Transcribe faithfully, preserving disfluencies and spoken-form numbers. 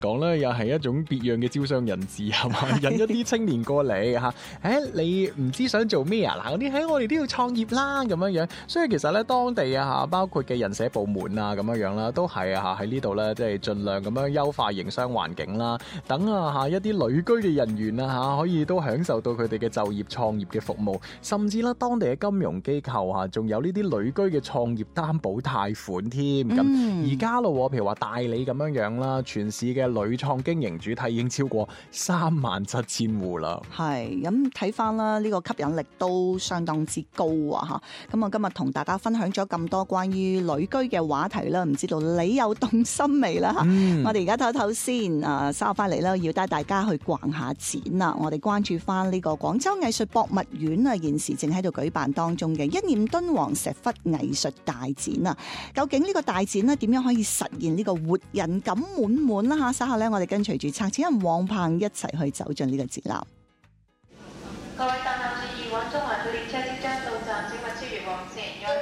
講咧，又係一種別樣嘅招商引子係嘛，引一啲青年過嚟嚇。誒，你唔知想做咩啊？嗱，嗰啲喺我哋都要創業啦咁樣樣。所以其實咧，當地啊嚇，包括嘅人社部門啊咁樣樣啦，都係啊喺呢度咧，即係盡量咁樣優化營商環境啦。等啊嚇一啲旅居嘅人員啊嚇，可以都享受到佢哋嘅就業創業嘅服務，甚至啦當地嘅金融機構嚇，仲有呢啲旅居嘅創業擔保貸款添。咁而家咯，譬如話大理咁樣樣啦，全市嘅旅創經營主體已經超過三萬七千戶啦。 係咁睇翻啦，呢個吸引力都相當之高啊！嚇，咁啊今日同大家分享咗咁多關於旅居嘅話題啦，唔知道你有動心未啦？嚇、嗯，我哋而家唞唞先，啊，稍後翻嚟啦，要帶大家去逛下展啦。我哋關注翻呢個廣州藝術博物院啊，現時正喺度舉辦當中嘅一念敦煌石窟藝術大展啊。究竟呢個大展呢點樣可以實現呢個活人感滿滿啦？嚇，稍後咧我哋跟隨住策展人黃鵬一齊去走進呢個展覽。 各位搭客注意，往中環嘅列車即將到站，請勿超越黃線。